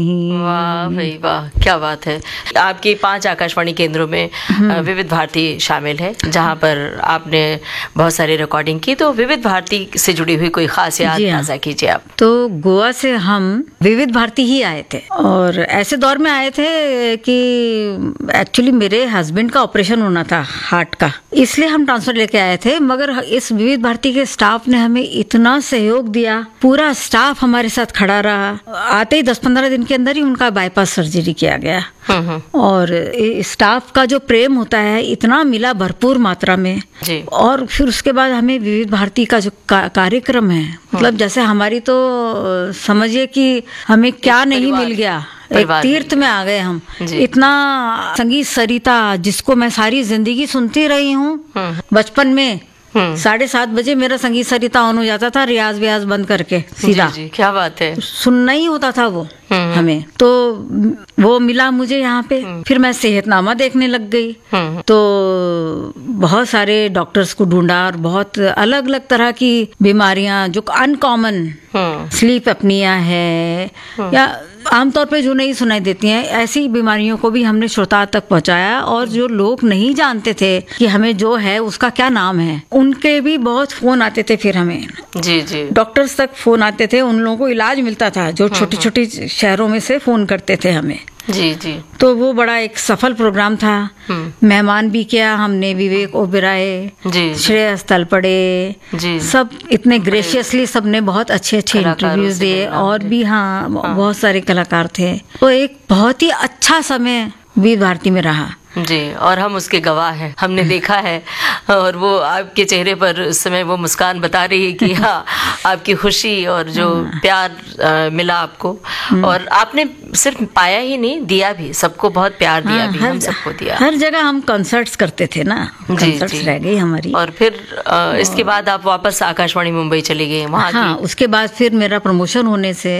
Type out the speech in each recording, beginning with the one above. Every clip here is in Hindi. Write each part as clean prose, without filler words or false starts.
वाह भाई वाह, क्या बात है। आपकी 5 आकाशवाणी केंद्रों में विविध भारती शामिल है, जहाँ पर आपने बहुत सारी रिकॉर्डिंग की। तो विविध भारती से जुड़ी हुई कोई खास याद ताज़ा कीजिए आप। तो गोवा से हम विविध भारती ही आए थे, और ऐसे दौर में आए थे कि एक्चुअली मेरे हस्बैंड का ऑपरेशन होना था हार्ट का, इसलिए हम ट्रांसफर लेके आए थे। मगर इस विविध भारती के स्टाफ ने हमें इतना सहयोग दिया, पूरा स्टाफ हमारे साथ खड़ा रहा। आते ही 10-15 दिन के अंदर ही उनका बाईपास सर्जरी किया गया। और स्टाफ का जो प्रेम होता है इतना मिला भरपूर मात्रा में जी। और फिर उसके बाद हमें विविध भारती का जो कार्यक्रम है, मतलब जैसे हमारी तो समझिए कि हमें क्या नहीं मिल गया, एक तीर्थ में आ गए हम। इतना संगीत सरिता जिसको मैं सारी जिंदगी सुनती रही हूँ। बचपन में 7:30 बजे मेरा संगीत सरिता ऑन हो जाता था, रियाज व्याज बंद करके सीधा। जी, क्या बात है। सुनना ही होता था वो हमें। तो वो मिला मुझे यहाँ पे। फिर मैं सेहतनामा देखने लग गई, तो बहुत सारे डॉक्टर्स को ढूंढा और बहुत अलग अलग तरह की बीमारियां जो अनकॉमन, स्लीप अपनिया है या आमतौर पे जो नहीं सुनाई देती हैं, ऐसी बीमारियों को भी हमने श्रोता तक पहुंचाया। और जो लोग नहीं जानते थे कि हमें जो है उसका क्या नाम है, उनके भी बहुत फोन आते थे। फिर हमें जी जी डॉक्टर्स तक फोन आते थे, उन लोगों को इलाज मिलता था जो छोटी छोटी शहरों में से फोन करते थे हमें। जी जी। तो वो बड़ा एक सफल प्रोग्राम था। मेहमान भी किया हमने, विवेक ओबेरॉय, श्रेयस तलपड़े, सब इतने ग्रेशियसली सबने बहुत अच्छे अच्छे इंटरव्यूज दिए। और भी हाँ, बहुत सारे कलाकार थे। तो एक बहुत ही अच्छा समय विविध भारती में रहा जी। और हम उसके गवाह हैं, हमने देखा है। और वो आपके चेहरे पर उस समय वो मुस्कान बता रही है कि हाँ, आपकी खुशी और जो प्यार मिला आपको। और आपने सिर्फ पाया ही नहीं, दिया भी, सबको बहुत प्यार दिया भी, हम सबको दिया। हर जगह हम कंसर्ट्स करते थे ना, कंसर्ट्स रह गई हमारी। और फिर इसके बाद आप वापस आकाशवाणी मुंबई चली गई वहाँ। हाँ, उसके बाद फिर मेरा प्रमोशन होने से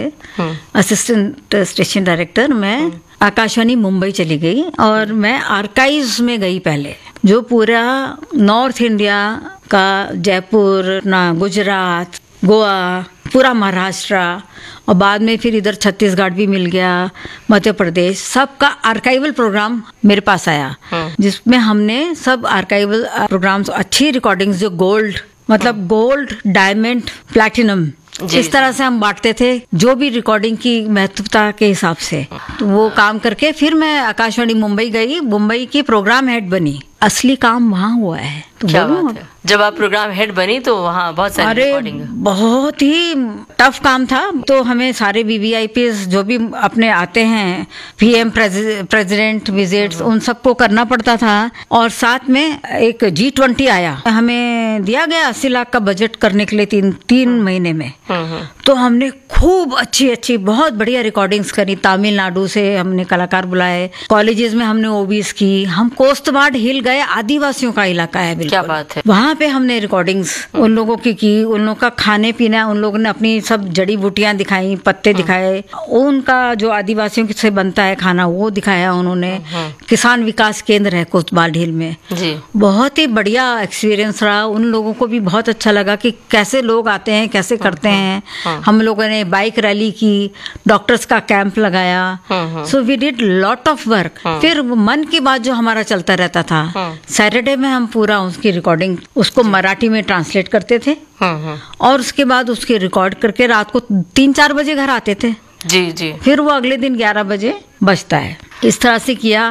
असिस्टेंट स्टेशन डायरेक्टर मैं आकाशवाणी मुंबई चली गई। और मैं आर्काइव्स में गई पहले, जो पूरा नॉर्थ इंडिया का, जयपुर ना, गुजरात, गोवा, पूरा महाराष्ट्र, और बाद में फिर इधर छत्तीसगढ़ भी मिल गया, मध्य प्रदेश, सबका आर्काइवल प्रोग्राम मेरे पास आया, जिसमें हमने सब आर्काइवल प्रोग्राम्स, अच्छी रिकॉर्डिंग्स, जो गोल्ड, मतलब गोल्ड, डायमंड, प्लैटिनम, इस तरह से हम बांटते थे, जो भी रिकॉर्डिंग की महत्वता के हिसाब से। तो वो काम करके फिर मैं आकाशवाणी मुंबई गई, मुंबई की प्रोग्राम हेड बनी। असली काम वहाँ हुआ है। तो क्या बात है। जब आप प्रोग्राम हेड बनी तो वहाँ बहुत सारी रिकॉर्डिंग, बहुत ही टफ काम था। तो हमें सारे VVIPs जो भी अपने आते हैं, PM प्रेसिडेंट विजिट्स, उन सबको करना पड़ता था। और साथ में एक G20 आया, हमें दिया गया 80 लाख का बजट करने के लिए 3 महीने में। तो हमने खूब अच्छी बहुत बढ़िया रिकॉर्डिंग्स करी। तमिलनाडु से हमने कलाकार बुलाए, कॉलेजेस में हमने ओबीज की। हम कोस्टगार्ड हिल गए, आदिवासियों का इलाका है बिल्कुल। क्या बात है। वहाँ पे हमने रिकॉर्डिंग्स उन लोगों की, उन लोगों का खाने पीना, उन लोगों ने अपनी सब जड़ी बूटियां दिखाई, पत्ते दिखाए, उनका जो आदिवासियों से बनता है खाना वो दिखाया उन्होंने। किसान विकास केंद्र है कोतवाल ढील में जी। बहुत ही बढ़िया एक्सपीरियंस रहा। उन लोगों को भी बहुत अच्छा लगा कि कैसे लोग आते हैं, कैसे करते हैं। हम लोगों ने बाइक रैली की, डॉक्टर्स का कैंप लगाया। So we did lot of work. फिर मन की बात जो हमारा चलता रहता था, सैटरडे में हम पूरा उसकी रिकॉर्डिंग, उसको मराठी में ट्रांसलेट करते थे। और उसके बाद उसके रिकॉर्ड करके रात को 3-4 बजे घर आते थे। जी जी। फिर वो अगले दिन 11 बजे बजता है। इस तरह से किया।